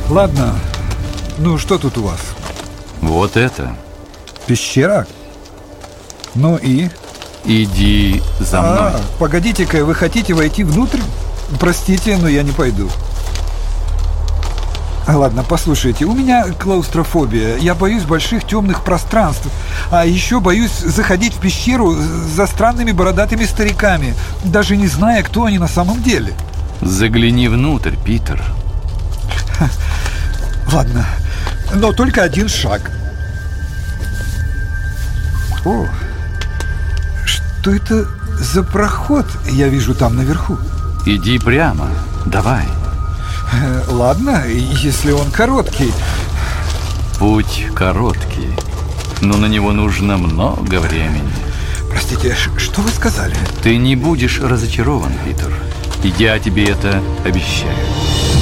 Ладно, ну что тут у вас? Вот это. Пещера? Ну и? Иди за мной. Погодите-ка, вы хотите войти внутрь? Простите, но я не пойду. Ладно, послушайте, у меня клаустрофобия. Я боюсь больших темных пространств. А еще боюсь заходить в пещеру за странными бородатыми стариками, даже не зная, кто они на самом деле. Загляни внутрь, Питер. Ладно, но только один шаг. О, что это за проход я вижу там наверху? Иди прямо, давай. Ладно, если он короткий. Путь короткий, но на него нужно много времени. Простите, что вы сказали? Ты не будешь разочарован, Питер. И я тебе это обещаю.